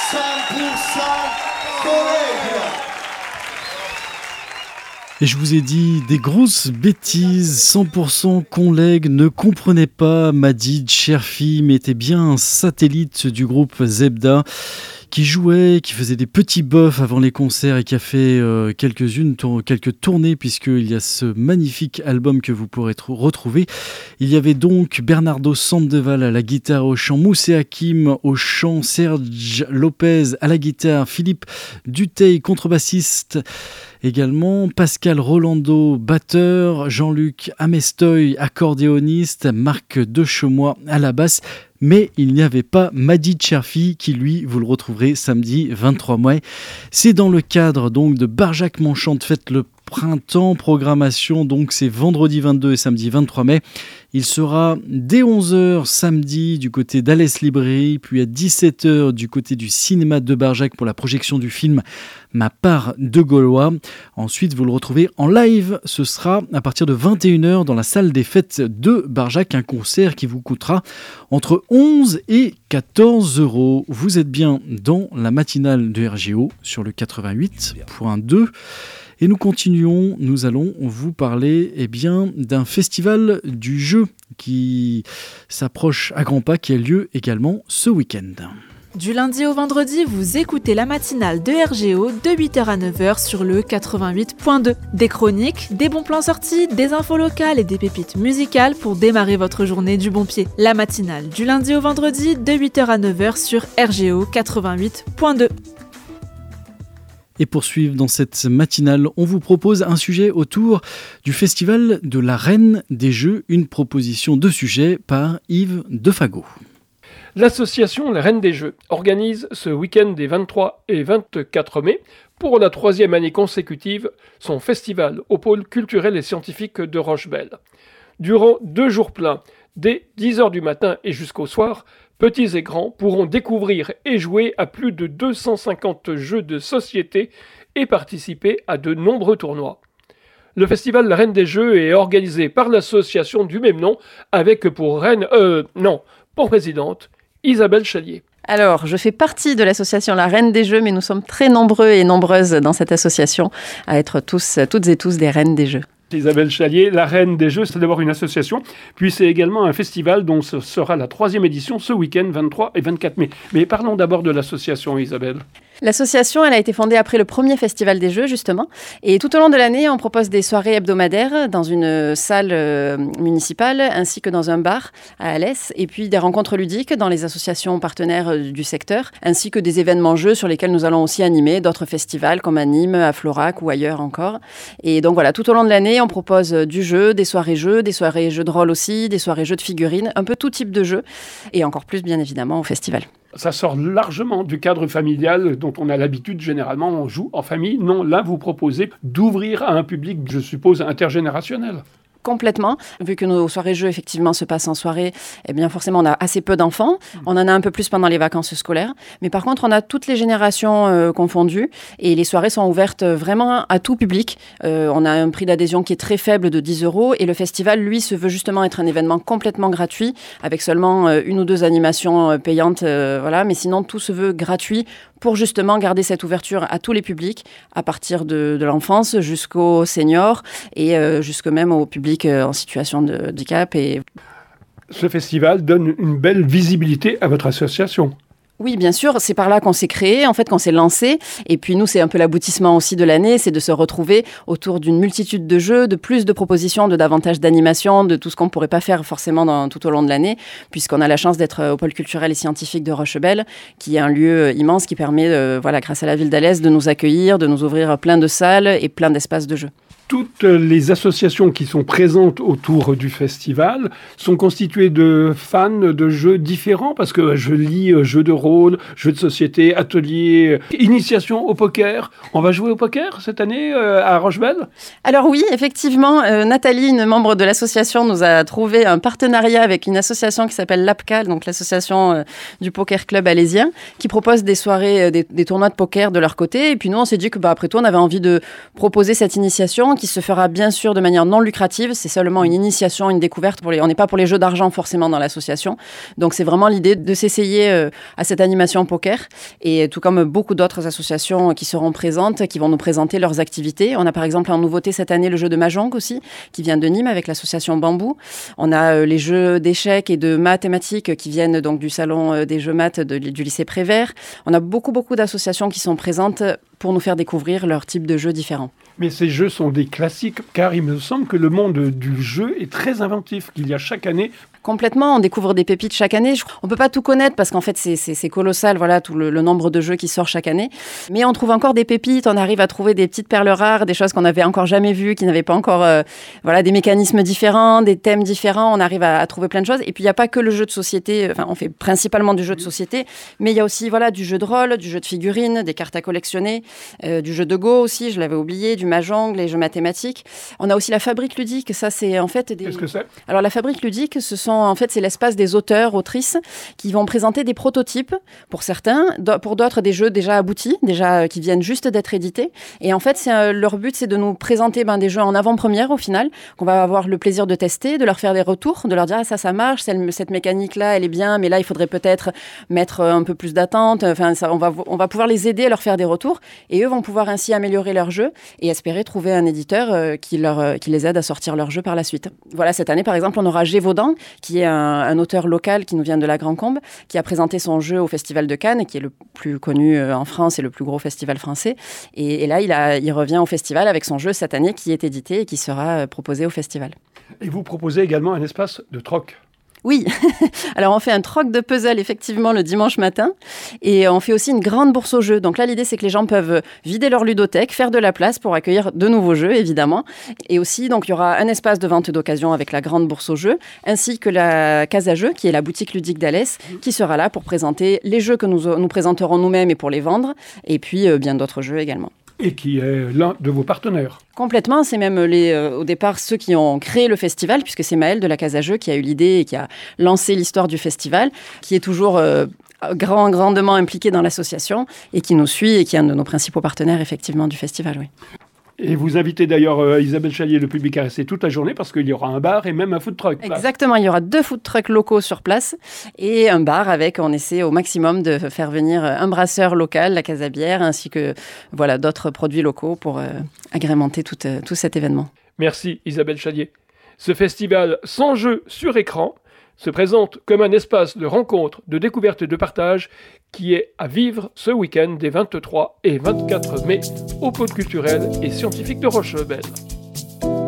collègues. Et je vous ai dit des grosses bêtises, 100% collègues ne comprenait pas Majid Cherfi, mais était bien un satellite du groupe Zebda qui jouait, qui faisait des petits buffs avant les concerts et qui a fait quelques tournées puisqu'il y a ce magnifique album que vous pourrez retrouver. Il y avait donc Bernardo Sandoval à la guitare, au chant, Moussé Hakim au chant, Serge Lopez à la guitare, Philippe Duteil, contrebassiste, également Pascal Rolando, batteur, Jean-Luc Amestoy, accordéoniste, Marc Dechemois à la basse. Mais il n'y avait pas Majid Cherfi qui, lui, vous le retrouverez samedi 23 mai. C'est dans le cadre donc de Barjac Monchante Fête le printemps. Programmation, donc c'est vendredi 22 et samedi 23 mai. Il sera dès 11h samedi du côté d'Alès Librairie, puis à 17h du côté du cinéma de Barjac pour la projection du film Ma part de Gaulois. Ensuite, vous le retrouvez en live. Ce sera à partir de 21h dans la salle des fêtes de Barjac, un concert qui vous coûtera entre 11 et 14 €. Vous êtes bien dans la matinale de RGO sur le 88.2. Et nous continuons, nous allons vous parler d'un festival du jeu qui s'approche à grands pas, qui a lieu également ce week-end. Du lundi au vendredi, vous écoutez la matinale de RGO de 8h à 9h sur le 88.2. Des chroniques, des bons plans sortis, des infos locales et des pépites musicales pour démarrer votre journée du bon pied. La matinale du lundi au vendredi de 8h à 9h sur RGO 88.2. Et pour suivre dans cette matinale, on vous propose un sujet autour du festival de la Reine des Jeux, une proposition de sujet par Yves Defago. L'association La Reine des Jeux organise ce week-end des 23 et 24 mai, pour la 3e année consécutive, son festival au pôle culturel et scientifique de Rochebelle. Durant 2 jours pleins, dès 10h du matin et jusqu'au soir, petits et grands pourront découvrir et jouer à plus de 250 jeux de société et participer à de nombreux tournois. Le festival La Reine des Jeux est organisé par l'association du même nom, avec pour présidente Isabelle Chalier. Alors, je fais partie de l'association La Reine des Jeux, mais nous sommes très nombreux et nombreuses dans cette association à être toutes et tous des Reines des Jeux. Isabelle Chalier, La Reine des Jeux, c'est d'abord une association, puis c'est également un festival dont ce sera la 3e édition ce week-end, 23 et 24 mai. Mais parlons d'abord de l'association, Isabelle. L'association, elle a été fondée après le premier festival des Jeux, justement. Et tout au long de l'année, on propose des soirées hebdomadaires dans une salle municipale ainsi que dans un bar à Alès. Et puis des rencontres ludiques dans les associations partenaires du secteur, ainsi que des événements jeux sur lesquels nous allons aussi animer d'autres festivals comme à Nîmes, à Florac ou ailleurs encore. Et donc voilà, tout au long de l'année, on propose du jeu, des soirées jeux de rôle aussi, des soirées jeux de figurines, un peu tout type de jeux. Et encore plus, bien évidemment, au festival. Ça sort largement du cadre familial dont on a l'habitude, généralement, on joue en famille. Non, là, vous proposez d'ouvrir à un public, je suppose, intergénérationnel. Complètement. Vu que nos soirées-jeux, effectivement, se passent en soirée, eh bien, forcément, on a assez peu d'enfants. On en a un peu plus pendant les vacances scolaires. Mais par contre, on a toutes les générations confondues. Et les soirées sont ouvertes vraiment à tout public. On a un prix d'adhésion qui est très faible de 10 €. Et le festival, lui, se veut justement être un événement complètement gratuit, avec seulement 1 ou 2 animations payantes. Mais sinon, tout se veut gratuit pour justement garder cette ouverture à tous les publics, à partir de l'enfance jusqu'aux seniors et jusque même au public en situation de handicap. Ce festival donne une belle visibilité à votre association. Oui, bien sûr, c'est par là qu'on s'est créé, en fait, qu'on s'est lancé. Et puis nous, c'est un peu l'aboutissement aussi de l'année, c'est de se retrouver autour d'une multitude de jeux, de plus de propositions, de davantage d'animations, de tout ce qu'on ne pourrait pas faire forcément tout au long de l'année, puisqu'on a la chance d'être au pôle culturel et scientifique de Rochebelle, qui est un lieu immense qui permet, grâce à la ville d'Alès, de nous accueillir, de nous ouvrir plein de salles et plein d'espaces de jeux. Toutes les associations qui sont présentes autour du festival sont constituées de fans de jeux différents, parce que je lis jeux de rôle, jeux de société, ateliers, initiation au poker. On va jouer au poker cette année à Rochebelle ? Alors oui, effectivement, Nathalie, une membre de l'association, nous a trouvé un partenariat avec une association qui s'appelle l'APCAL, donc l'association du Poker Club alésien, qui propose des soirées, des tournois de poker de leur côté. Et puis nous, on s'est dit que après tout, on avait envie de proposer cette initiation qui se fera bien sûr de manière non lucrative. C'est seulement une initiation, une découverte. On n'est pas pour les jeux d'argent forcément dans l'association. Donc c'est vraiment l'idée de s'essayer à cette animation poker. Et tout comme beaucoup d'autres associations qui seront présentes, qui vont nous présenter leurs activités. On a par exemple en nouveauté cette année le jeu de Mahjong aussi, qui vient de Nîmes avec l'association Bambou. On a les jeux d'échecs et de mathématiques qui viennent donc du salon des jeux maths du lycée Prévert. On a beaucoup d'associations qui sont présentes pour nous faire découvrir leur type de jeux différents. Mais ces jeux sont des classiques, car il me semble que le monde du jeu est très inventif, qu'il y a chaque année... Complètement, on découvre des pépites chaque année. On peut pas tout connaître parce qu'en fait c'est colossal, voilà, tout le nombre de jeux qui sort chaque année. Mais on trouve encore des pépites, on arrive à trouver des petites perles rares, des choses qu'on n'avait encore jamais vues, qui n'avaient pas encore, des mécanismes différents, des thèmes différents. On arrive à trouver plein de choses. Et puis il n'y a pas que le jeu de société. Enfin, on fait principalement du jeu de société, mais il y a aussi du jeu de rôle, du jeu de figurines, des cartes à collectionner, du jeu de Go aussi, je l'avais oublié, du Mahjong, les jeux mathématiques. On a aussi la fabrique ludique. Ça c'est en fait Qu'est-ce que c'est ? Alors la fabrique ludique, c'est l'espace des auteurs, autrices qui vont présenter des prototypes pour certains, pour d'autres des jeux déjà aboutis, qui viennent juste d'être édités. Et en fait, leur but, c'est de nous présenter des jeux en avant-première au final, qu'on va avoir le plaisir de tester, de leur faire des retours, de leur dire ça marche, cette mécanique-là, elle est bien, mais là, il faudrait peut-être mettre un peu plus d'attente. Enfin, on va pouvoir les aider à leur faire des retours et eux vont pouvoir ainsi améliorer leur jeu et espérer trouver un éditeur qui les aide à sortir leur jeu par la suite. Voilà, cette année, par exemple, on aura Gévaudan, qui est un auteur local qui nous vient de la Grand Combe, qui a présenté son jeu au Festival de Cannes, qui est le plus connu en France et le plus gros festival français. Et là, il revient au festival avec son jeu cette année qui est édité et qui sera proposé au festival. Et vous proposez également un espace de troc. Oui, alors on fait un troc de puzzle effectivement le dimanche matin et on fait aussi une grande bourse aux jeux. Donc là l'idée c'est que les gens peuvent vider leur ludothèque, faire de la place pour accueillir de nouveaux jeux évidemment. Et aussi donc il y aura un espace de vente d'occasion avec la grande bourse aux jeux ainsi que la case à jeux qui est la boutique ludique d'Alès qui sera là pour présenter les jeux que nous présenterons nous-mêmes et pour les vendre et puis bien d'autres jeux également. Et qui est l'un de vos partenaires. Complètement, c'est même au départ ceux qui ont créé le festival, puisque c'est Maël de la Case à Jeux qui a eu l'idée et qui a lancé l'histoire du festival, qui est toujours grandement impliqué dans l'association et qui nous suit et qui est un de nos principaux partenaires effectivement du festival, oui. Et vous invitez d'ailleurs Isabelle Chalier, le public à rester toute la journée parce qu'il y aura un bar et même un food truck. Exactement, il y aura 2 food trucks locaux sur place et un bar on essaie au maximum de faire venir un brasseur local, la Casa Bière, ainsi que d'autres produits locaux pour agrémenter tout cet événement. Merci Isabelle Chalier. Ce festival sans jeu sur écran se présente comme un espace de rencontre, de découverte et de partage qui est à vivre ce week-end des 23 et 24 mai au pôle culturel et scientifique de Rochebelle.